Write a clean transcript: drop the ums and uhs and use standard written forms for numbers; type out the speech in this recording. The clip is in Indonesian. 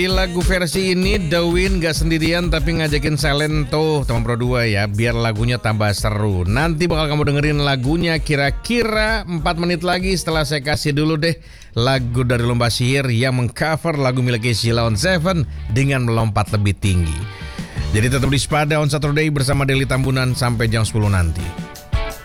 Di lagu versi ini Dawin gak sendirian tapi ngajakin Salento teman Pro 2 ya, biar lagunya tambah seru. Nanti bakal kamu dengerin lagunya kira-kira 4 menit lagi. Setelah saya kasih dulu deh lagu dari Lomba Sihir yang mengcover lagu milik Sheila on 7 dengan melompat lebih tinggi. Jadi tetap di Spada on Saturday bersama Deli Tambunan sampai jam 10 nanti.